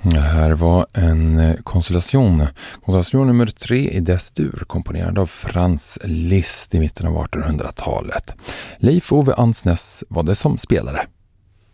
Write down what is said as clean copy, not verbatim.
Det här var en konstellation nummer 3 i D-dur, komponerad av Franz Liszt i mitten av 1800-talet. Leif Ove Ansnäs var det som spelade.